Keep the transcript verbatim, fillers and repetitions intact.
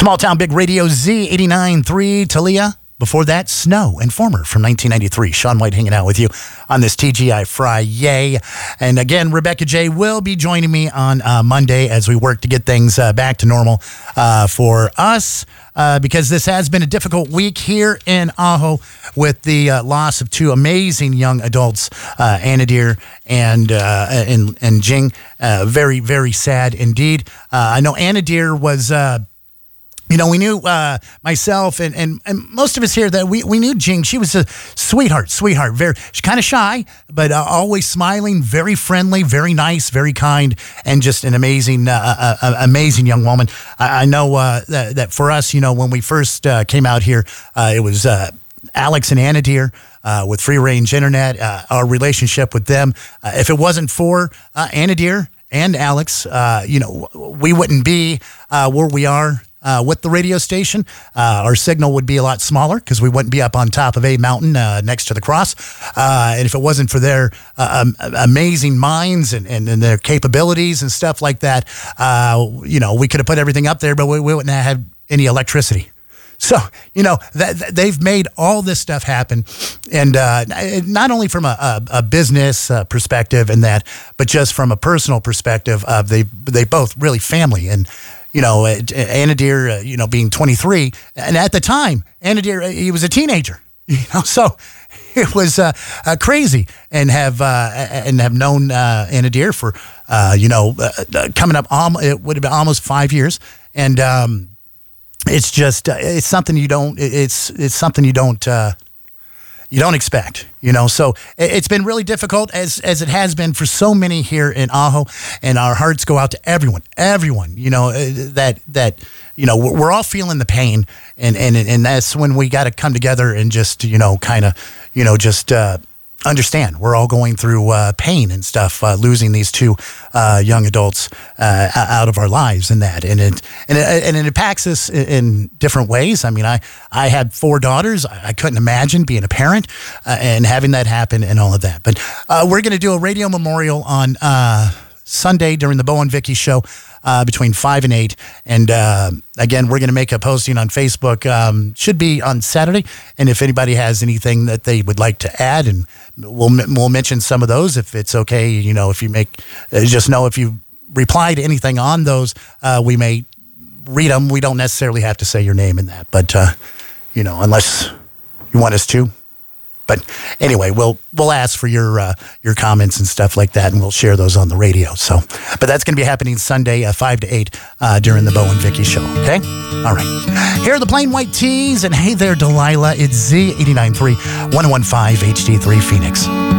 Small Town Big Radio Z eighty-nine point three Talia. Before that, Snow, Informer from nineteen ninety-three. Sean White hanging out with you on this T G I Friday. And again, Rebecca J will be joining me on uh, Monday as we work to get things uh, back to normal uh, for us uh, because this has been a difficult week here in Ajo with the uh, loss of two amazing young adults, uh, Anadir and, uh, and, and Jing. Uh, very, very sad indeed. Uh, I know Anadir was... Uh, You know, we knew uh, myself and, and, and most of us here that we, we knew Jing. She was a sweetheart, sweetheart. Very, she's kind of shy, but uh, always smiling, very friendly, very nice, very kind, and just an amazing, uh, uh, amazing young woman. I, I know uh, that, that for us, you know, when we first uh, came out here, uh, it was uh, Alex and Anadir. Uh, with Free Range Internet, uh, our relationship with them. Uh, if it wasn't for uh, Anadir and Alex, uh, you know, we wouldn't be uh, where we are. Uh, with the radio station, uh, our signal would be a lot smaller because we wouldn't be up on top of a mountain uh, next to the cross. Uh, and if it wasn't for their uh, um, amazing minds and, and, and their capabilities and stuff like that, uh, you know, we could have put everything up there, but we, we wouldn't have had any electricity. So, you know, that, that they've made all this stuff happen. And uh, not only from a, a, a business uh, perspective and that, but just from a personal perspective of they, they both really family. And, you know, Anadir, uh, you know, being twenty-three, and at the time, Anadir, he was a teenager, you know, so it was uh, uh, crazy, and have uh, and have known uh, Anadir for, uh, you know, uh, coming up, um, it would have been almost five years, and um, it's just uh, it's something you don't, it's it's something you don't. Uh, You don't expect, you know, so it's been really difficult as as it has been for so many here in Ajo, and our hearts go out to everyone, everyone, you know, that, that you know, we're all feeling the pain, and, and, and that's when we got to come together and just, you know, kind of, you know, just uh, understand we're all going through uh, pain and stuff, uh, losing these two uh, young adults uh, out of our lives and that. And it, and it, and it impacts us in different ways. I mean, I, I had four daughters. I couldn't imagine being a parent uh, and having that happen and all of that. But uh, we're going to do a radio memorial on uh, Sunday during the Bo and Vicky show. Uh, between five and eight. And uh, again, we're going to make a posting on Facebook. Um, should be on Saturday. And if anybody has anything that they would like to add, and we'll we'll mention some of those if it's okay. You know, if you make, uh, just know if you reply to anything on those, uh, we may read them. We don't necessarily have to say your name in that, but uh, you know, unless you want us to. But anyway, we'll we'll ask for your uh, your comments and stuff like that, and we'll share those on the radio. So, but that's going to be happening Sunday, uh, five to eight, uh, during the Bo and Vicky show. Okay, all right. Here are the Plain White Tees, and hey there, Delilah. It's Z eighty-nine point three, one oh one five H D three Phoenix.